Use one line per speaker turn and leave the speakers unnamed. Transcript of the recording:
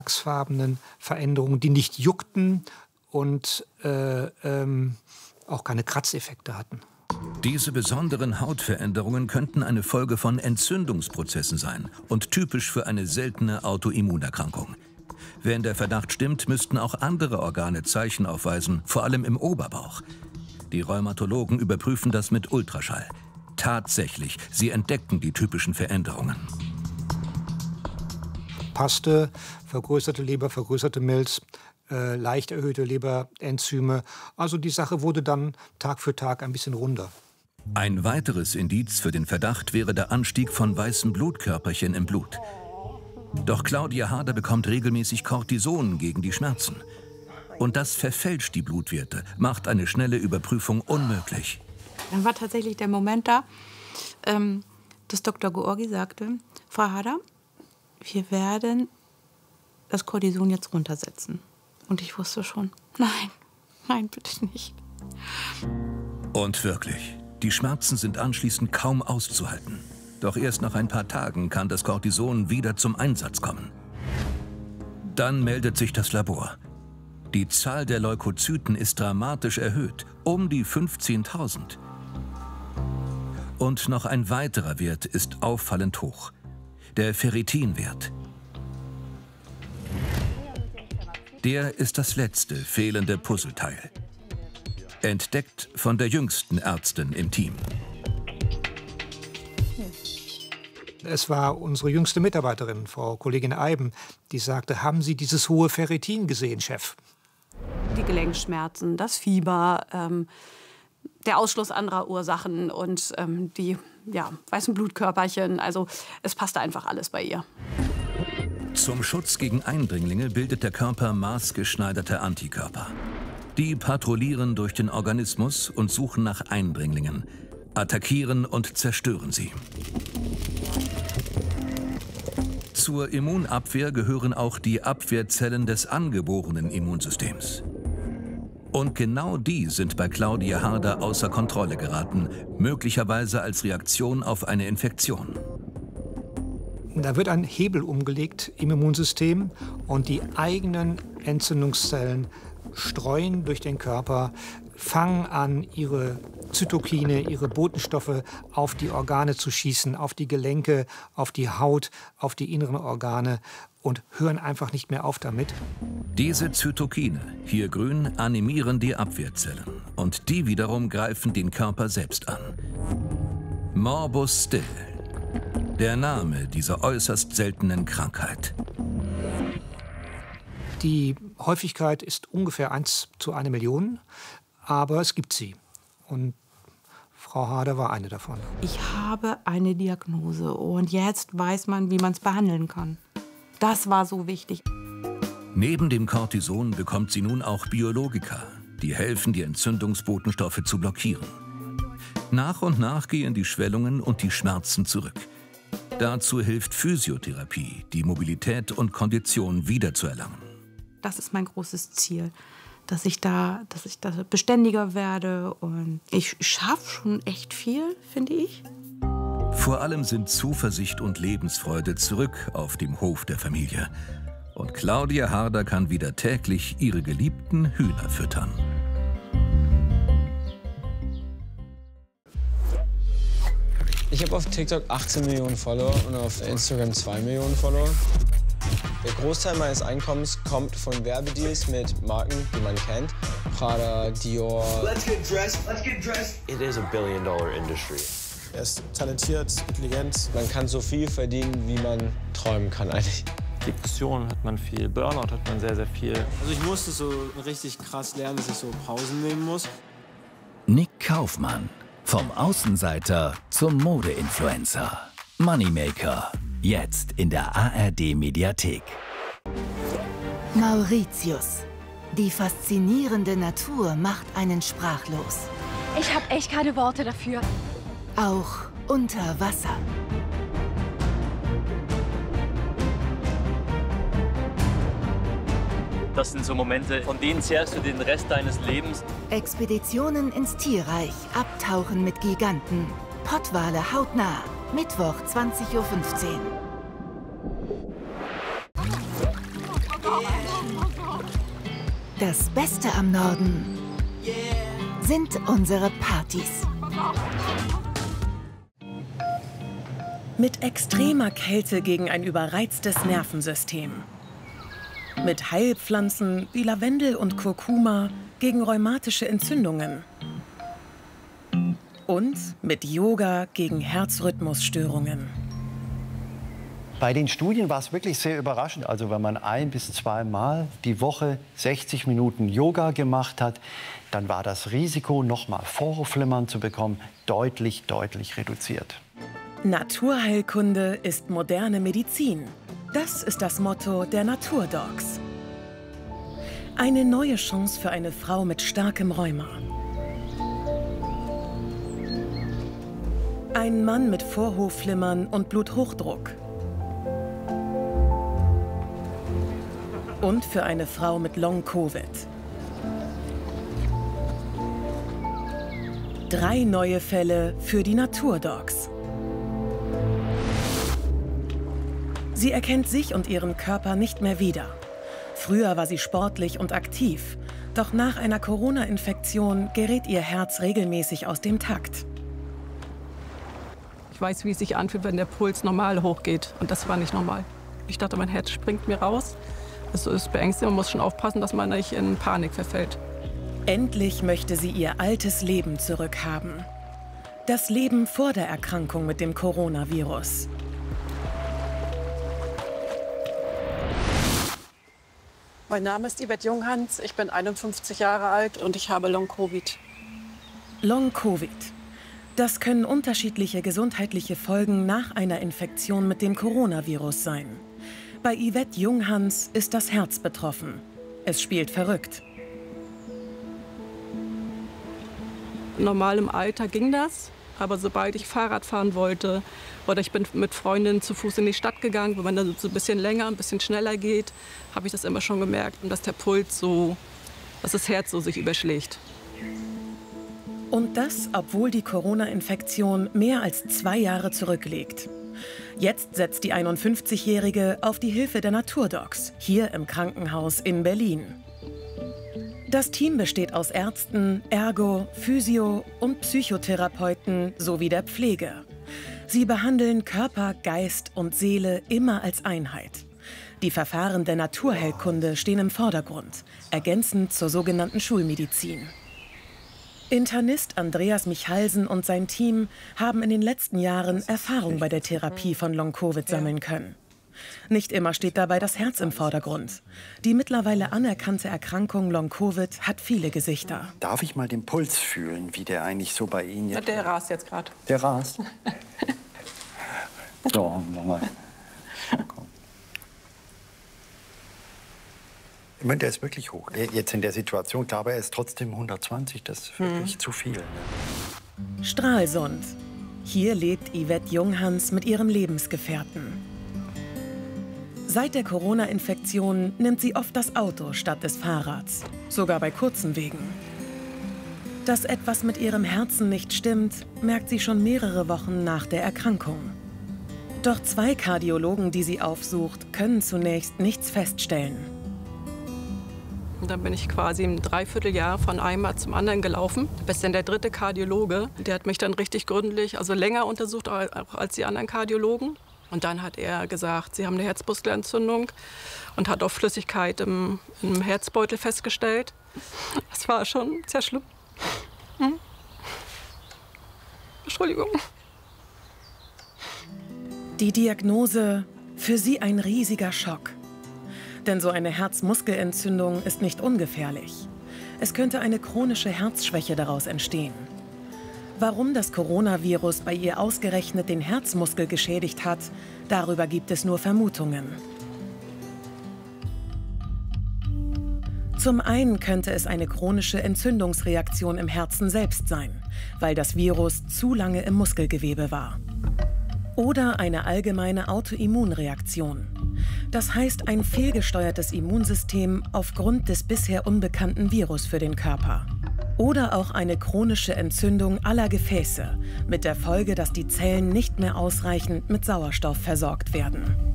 wachsfarbenen Veränderungen, die nicht juckten und auch keine Kratzeffekte hatten.
Diese besonderen Hautveränderungen könnten eine Folge von Entzündungsprozessen sein und typisch für eine seltene Autoimmunerkrankung. Wenn der Verdacht stimmt, müssten auch andere Organe Zeichen aufweisen, vor allem im Oberbauch. Die Rheumatologen überprüfen das mit Ultraschall. Tatsächlich, sie entdeckten die typischen Veränderungen.
Paste, vergrößerte Leber, vergrößerte Milz, leicht erhöhte Leberenzyme. Also die Sache wurde dann Tag für Tag ein bisschen runder.
Ein weiteres Indiz für den Verdacht wäre der Anstieg von weißen Blutkörperchen im Blut. Doch Claudia Harder bekommt regelmäßig Cortison gegen die Schmerzen. Und das verfälscht die Blutwerte, macht eine schnelle Überprüfung unmöglich.
Dann war tatsächlich der Moment da, dass Dr. Georgi sagte, Frau Harder, wir werden das Cortison jetzt runtersetzen. Und ich wusste schon, nein, bitte nicht.
Und wirklich, die Schmerzen sind anschließend kaum auszuhalten. Doch erst nach ein paar Tagen kann das Cortison wieder zum Einsatz kommen. Dann meldet sich das Labor. Die Zahl der Leukozyten ist dramatisch erhöht, um die 15.000. Und noch ein weiterer Wert ist auffallend hoch, der Ferritinwert. Der ist das letzte fehlende Puzzleteil. Entdeckt von der jüngsten Ärztin im Team.
Es war unsere jüngste Mitarbeiterin, Frau Kollegin Eiben, die sagte, haben Sie dieses hohe Ferritin gesehen, Chef?
Die Gelenkschmerzen, das Fieber, der Ausschluss anderer Ursachen und die weißen Blutkörperchen. Also es passte einfach alles bei ihr.
Zum Schutz gegen Eindringlinge bildet der Körper maßgeschneiderte Antikörper. Die patrouillieren durch den Organismus und suchen nach Eindringlingen, attackieren und zerstören sie. Zur Immunabwehr gehören auch die Abwehrzellen des angeborenen Immunsystems. Und genau die sind bei Claudia Harder außer Kontrolle geraten, möglicherweise als Reaktion auf eine Infektion.
Da wird ein Hebel umgelegt im Immunsystem und die eigenen Entzündungszellen streuen durch den Körper, fangen an, ihre Zytokine, ihre Botenstoffe auf die Organe zu schießen, auf die Gelenke, auf die Haut, auf die inneren Organe und hören einfach nicht mehr auf damit.
Diese Zytokine, hier grün, animieren die Abwehrzellen und die wiederum greifen den Körper selbst an. Morbus Still, der Name dieser äußerst seltenen Krankheit.
Die Häufigkeit ist ungefähr 1:1 Million, aber es gibt sie. Und Frau Harder war eine davon.
Ich habe eine Diagnose und jetzt weiß man, wie man es behandeln kann. Das war so wichtig.
Neben dem Cortison bekommt sie nun auch Biologika, die helfen, die Entzündungsbotenstoffe zu blockieren. Nach und nach gehen die Schwellungen und die Schmerzen zurück. Dazu hilft Physiotherapie, die Mobilität und Kondition wiederzuerlangen.
Das ist mein großes Ziel, dass ich da beständiger werde und ich schaffe schon echt viel, finde ich.
Vor allem sind Zuversicht und Lebensfreude zurück auf dem Hof der Familie. Und Claudia Harder kann wieder täglich ihre geliebten Hühner füttern.
Ich habe auf TikTok 18 Millionen Follower und auf Instagram 2 Millionen Follower. Der Großteil meines Einkommens kommt von Werbedeals mit Marken, die man kennt. Prada, Dior.
Let's get dressed. Let's get dressed. It is a billion-dollar industry.
Er ist talentiert, intelligent. Man kann so viel verdienen, wie man träumen kann eigentlich.
Depression hat man viel, Burnout hat man sehr, sehr viel.
Also ich musste so richtig krass lernen, dass ich so Pausen nehmen muss.
Nick Kaufmann. Vom Außenseiter zum Mode-Influencer. Moneymaker. Jetzt in der ARD-Mediathek.
Mauritius. Die faszinierende Natur macht einen sprachlos.
Ich habe echt keine Worte dafür.
Auch unter Wasser.
Das sind so Momente, von denen zehrst du den Rest deines Lebens.
Expeditionen ins Tierreich. Abtauchen mit Giganten. Pottwale hautnah. Mittwoch 20:15 Uhr. Das Beste am Norden sind unsere Partys.
Mit extremer Kälte gegen ein überreiztes Nervensystem. Mit Heilpflanzen wie Lavendel und Kurkuma gegen rheumatische Entzündungen. Und mit Yoga gegen Herzrhythmusstörungen.
Bei den Studien war es wirklich sehr überraschend. Also wenn man 1- bis 2-mal die Woche 60 Minuten Yoga gemacht hat, dann war das Risiko, nochmal Vorhofflimmern zu bekommen, deutlich reduziert.
Naturheilkunde ist moderne Medizin. Das ist das Motto der Naturdogs. Eine neue Chance für eine Frau mit starkem Rheuma. Ein Mann mit Vorhofflimmern und Bluthochdruck. Und für eine Frau mit Long-Covid. 3 neue Fälle für die Naturdogs. Sie erkennt sich und ihren Körper nicht mehr wieder. Früher war sie sportlich und aktiv. Doch nach einer Corona-Infektion gerät ihr Herz regelmäßig aus dem Takt.
Ich weiß, wie es sich anfühlt, wenn der Puls normal hochgeht. Und das war nicht normal. Ich dachte, mein Herz springt mir raus. Es ist beängstigend, man muss schon aufpassen, dass man nicht in Panik verfällt.
Endlich möchte sie ihr altes Leben zurückhaben. Das Leben vor der Erkrankung mit dem Coronavirus.
Mein Name ist Yvette Junghans, ich bin 51 Jahre alt und ich habe Long-Covid.
Long-Covid. Das können unterschiedliche gesundheitliche Folgen nach einer Infektion mit dem Coronavirus sein. Bei Yvette Junghans ist das Herz betroffen. Es spielt verrückt.
Normal im Alter ging das, aber sobald ich Fahrrad fahren wollte oder ich bin mit Freundinnen zu Fuß in die Stadt gegangen, wenn man dann so ein bisschen länger, ein bisschen schneller geht, habe ich das immer schon gemerkt, dass der Puls so, dass das Herz so sich überschlägt.
Und das, obwohl die Corona-Infektion mehr als 2 Jahre zurückliegt. Jetzt setzt die 51-Jährige auf die Hilfe der Naturdogs, hier im Krankenhaus in Berlin. Das Team besteht aus Ärzten, Ergo, Physio- und Psychotherapeuten sowie der Pflege. Sie behandeln Körper, Geist und Seele immer als Einheit. Die Verfahren der Naturheilkunde stehen im Vordergrund, ergänzend zur sogenannten Schulmedizin. Internist Andreas Michalsen und sein Team haben in den letzten Jahren Erfahrung bei der Therapie von Long-Covid sammeln können. Nicht immer steht dabei das Herz im Vordergrund. Die mittlerweile anerkannte Erkrankung Long-Covid hat viele Gesichter.
Darf ich mal den Puls fühlen, wie der eigentlich so bei Ihnen jetzt...
Der rast jetzt gerade.
Der rast? So, nochmal. Ich meine, der ist wirklich hoch. Jetzt in der Situation, glaube ich, er ist trotzdem 120. Das ist wirklich zu viel. Ne?
Stralsund. Hier lebt Yvette Junghans mit ihrem Lebensgefährten. Seit der Corona-Infektion nimmt sie oft das Auto statt des Fahrrads, sogar bei kurzen Wegen. Dass etwas mit ihrem Herzen nicht stimmt, merkt sie schon mehrere Wochen nach der Erkrankung. Doch 2 Kardiologen, die sie aufsucht, können zunächst nichts feststellen.
Und dann bin ich quasi im Dreivierteljahr von einem Arzt zum anderen gelaufen. Bis dann der 3. Kardiologe, der hat mich dann richtig gründlich, also länger untersucht auch als die anderen Kardiologen. Und dann hat er gesagt, sie haben eine Herzmuskelentzündung und hat auch Flüssigkeit im Herzbeutel festgestellt. Das war schon sehr schlimm. Entschuldigung.
Die Diagnose, für sie ein riesiger Schock. Denn so eine Herzmuskelentzündung ist nicht ungefährlich. Es könnte eine chronische Herzschwäche daraus entstehen. Warum das Coronavirus bei ihr ausgerechnet den Herzmuskel geschädigt hat, darüber gibt es nur Vermutungen. Zum einen könnte es eine chronische Entzündungsreaktion im Herzen selbst sein, weil das Virus zu lange im Muskelgewebe war. Oder eine allgemeine Autoimmunreaktion. Das heißt ein fehlgesteuertes Immunsystem aufgrund des bisher unbekannten Virus für den Körper. Oder auch eine chronische Entzündung aller Gefäße, mit der Folge, dass die Zellen nicht mehr ausreichend mit Sauerstoff versorgt werden.